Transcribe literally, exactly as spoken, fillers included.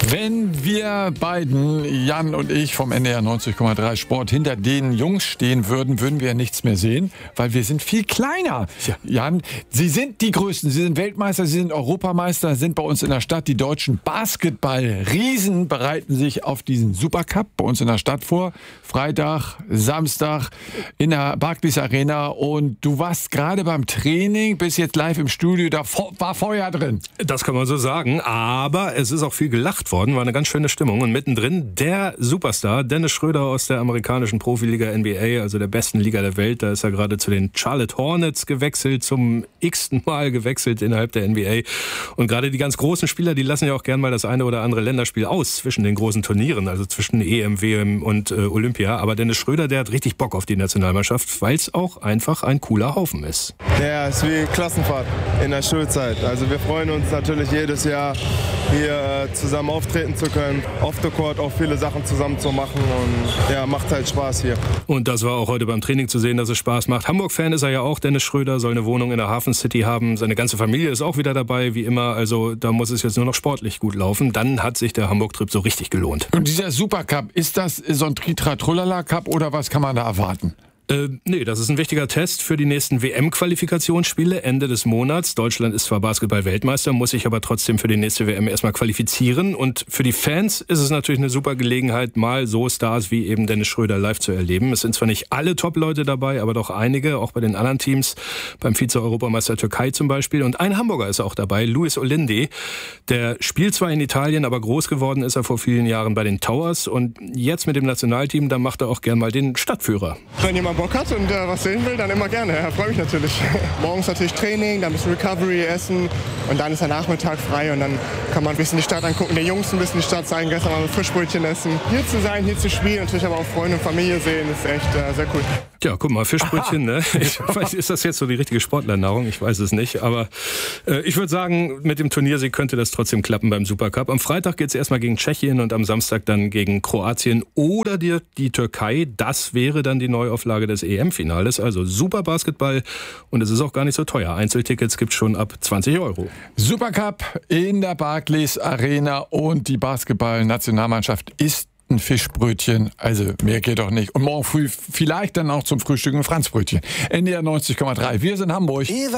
Wenn wir beiden, Jan und ich vom N D R neunzig Komma drei Sport, hinter den Jungs stehen würden, würden wir nichts mehr sehen, weil wir sind viel kleiner. Ja. Jan, Sie sind die Größten, Sie sind Weltmeister, Sie sind Europameister, sind bei uns in der Stadt. Die deutschen Basketball-Riesen bereiten sich auf diesen Supercup bei uns in der Stadt vor. Freitag, Samstag in der Barclays Arena, und du warst gerade beim Training, bist jetzt live im Studio, da war Feuer drin. Das kann man so sagen, aber es ist auch viel gelacht worden, war eine ganz schöne Stimmung, und mittendrin der Superstar Dennis Schröder aus der amerikanischen Profiliga N B A, also der besten Liga der Welt. Da ist er gerade zu den Charlotte Hornets gewechselt, zum x-ten Mal gewechselt innerhalb der N B A, und gerade die ganz großen Spieler, die lassen ja auch gern mal das eine oder andere Länderspiel aus zwischen den großen Turnieren, also zwischen E M, W M und äh, Olympia, aber Dennis Schröder, der hat richtig Bock auf die Nationalmannschaft, weil es auch einfach ein cooler Haufen ist. Ja, es ist wie Klassenfahrt in der Schulzeit. Also wir freuen uns natürlich jedes Jahr, hier äh, zusammen auftreten zu können, off the court auch viele Sachen zusammen zu machen, und ja, macht halt Spaß hier. Und das war auch heute beim Training zu sehen, dass es Spaß macht. Hamburg-Fan ist er ja auch, Dennis Schröder, soll eine Wohnung in der Hafen City haben, seine ganze Familie ist auch wieder dabei, wie immer, also da muss es jetzt nur noch sportlich gut laufen, dann hat sich der Hamburg-Trip so richtig gelohnt. Und dieser Supercup, ist das so ein Tritra-Trullala-Cup oder was kann man da erwarten? Äh, nee, das ist ein wichtiger Test für die nächsten W M-Qualifikationsspiele Ende des Monats. Deutschland ist zwar Basketball-Weltmeister, muss sich aber trotzdem für die nächste W M erstmal qualifizieren. Und für die Fans ist es natürlich eine super Gelegenheit, mal so Stars wie eben Dennis Schröder live zu erleben. Es sind zwar nicht alle Top-Leute dabei, aber doch einige, auch bei den anderen Teams, beim Vize-Europameister Türkei zum Beispiel. Und ein Hamburger ist auch dabei, Luis Olinde. Der spielt zwar in Italien, aber groß geworden ist er vor vielen Jahren bei den Towers. Und jetzt mit dem Nationalteam, da macht er auch gern mal den Stadtführer. Wenn jemand Bock hat und äh, was sehen will, dann immer gerne. Ja, freue mich natürlich. Morgens natürlich Training, dann ein bisschen Recovery, Essen, und dann ist der Nachmittag frei, und dann kann man ein bisschen die Stadt angucken, den Jungs ein bisschen die Stadt zeigen, gestern mal ein Fischbrötchen essen. Hier zu sein, hier zu spielen, natürlich aber auch Freunde und Familie sehen, ist echt äh, sehr cool. Ja, guck mal, Fischbrötchen, ne? Ich weiß, ist das jetzt so die richtige Sportlernahrung? Ich weiß es nicht, aber äh, ich würde sagen, mit dem Turniersieg könnte das trotzdem klappen beim Supercup. Am Freitag geht es erstmal gegen Tschechien und am Samstag dann gegen Kroatien oder die, die Türkei. Das wäre dann die Neuauflage des E M-Finales. Also super Basketball, und es ist auch gar nicht so teuer. Einzeltickets gibt es schon ab zwanzig Euro. Supercup in der Barclays Arena, und die Basketball-Nationalmannschaft ist ein Fischbrötchen, also mehr geht doch nicht. Und morgen früh vielleicht dann auch zum Frühstück ein Franzbrötchen. N D R neunzig Komma drei, wir sind Hamburg.